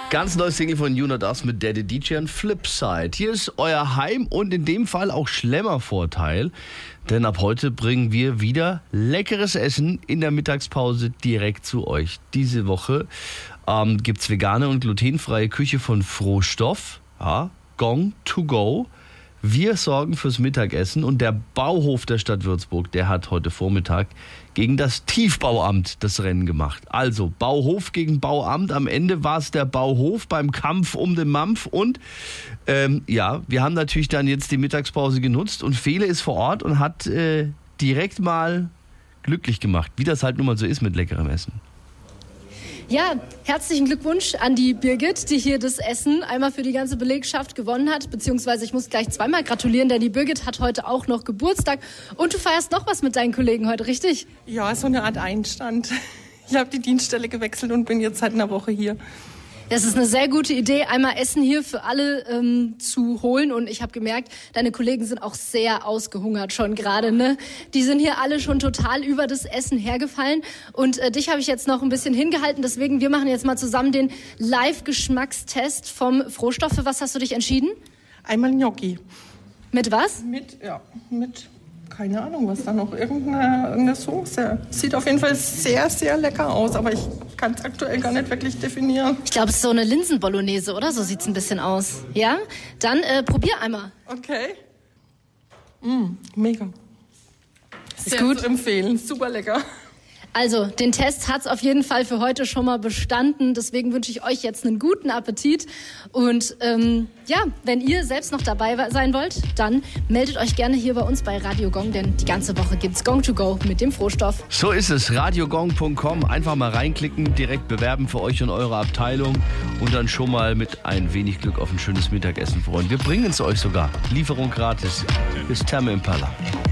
Ganz neues Single von You Not Us mit Daddy DJ und Flipside. Hier ist euer Heim- und in dem Fall auch Schlemmervorteil. Denn ab heute bringen wir wieder leckeres Essen in der Mittagspause direkt zu euch. Diese Woche gibt es vegane und glutenfreie Küche von Frohstoff. Ja, Gong to go. Wir sorgen fürs Mittagessen und der Bauhof der Stadt Würzburg, der hat heute Vormittag gegen das Tiefbauamt das Rennen gemacht. Also Bauhof gegen Bauamt, am Ende war es der Bauhof beim Kampf um den Mampf und wir haben natürlich dann jetzt die Mittagspause genutzt und Fele ist vor Ort und hat direkt mal glücklich gemacht, wie das halt nun mal so ist mit leckerem Essen. Ja, herzlichen Glückwunsch an die Birgit, die hier das Essen einmal für die ganze Belegschaft gewonnen hat. Beziehungsweise ich muss gleich zweimal gratulieren, denn die Birgit hat heute auch noch Geburtstag. Und du feierst noch was mit deinen Kollegen heute, richtig? Ja, so eine Art Einstand. Ich habe die Dienststelle gewechselt und bin jetzt seit einer Woche hier. Das ist eine sehr gute Idee, einmal Essen hier für alle zu holen. Und ich habe gemerkt, deine Kollegen sind auch sehr ausgehungert schon gerade, ne? Die sind hier alle schon total über das Essen hergefallen. Und dich habe ich jetzt noch ein bisschen hingehalten. Deswegen, wir machen jetzt mal zusammen den Live-Geschmackstest vom Frohstoff. Für was hast du dich entschieden? Einmal Gnocchi. Mit was? Mit keine Ahnung, was da noch, irgendeine Soße. Sieht auf jeden Fall sehr, sehr lecker aus, aber ich kann es aktuell gar nicht wirklich definieren. Ich glaube, es ist so eine Linsenbolognese, oder? So sieht es ein bisschen aus. Ja? Dann probier einmal. Okay. Mega. Sehr gut? zu empfehlen, super lecker. Also, den Test hat's auf jeden Fall für heute schon mal bestanden. Deswegen wünsche ich euch jetzt einen guten Appetit. Und wenn ihr selbst noch dabei sein wollt, dann meldet euch gerne hier bei uns bei Radio Gong, denn die ganze Woche gibt's Gong to go mit dem Frohstoff. So ist es, radiogong.com. Einfach mal reinklicken, direkt bewerben für euch und eure Abteilung und dann schon mal mit ein wenig Glück auf ein schönes Mittagessen freuen. Wir bringen es euch sogar. Lieferung gratis. Bis Therme Impala.